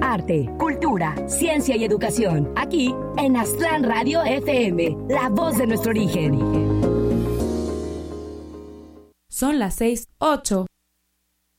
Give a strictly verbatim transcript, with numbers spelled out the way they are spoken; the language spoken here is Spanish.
arte, cultura, ciencia y educación. Aquí en Aztlán Radio F M, la voz de nuestro origen. Son las seis, ocho.